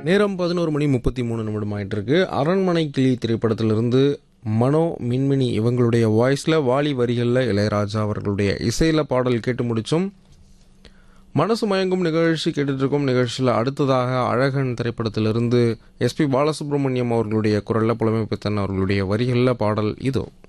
நேரம் 11:33 ஆயிட்டு இருக்கு. அரண்மனை கிளி திரைப்படத்திலிருந்து மனோ, மின்மினி இவங்களுடைய வாய்ஸில், வாலி வரிகளில், இளையராஜா அவர்களுடைய இசையில் பாடல் கேட்டு முடித்தோம். மனசு மயங்கும் நிகழ்ச்சி கேட்டுட்ருக்கோம். நிகழ்ச்சியில் அடுத்ததாக அழகன் திரைப்படத்திலிருந்து எஸ்பி பாலசுப்ரமணியம் அவர்களுடைய குரலில், புலமைப்பித்தன் அவர்களுடைய வரிகளில் பாடல் இதோ.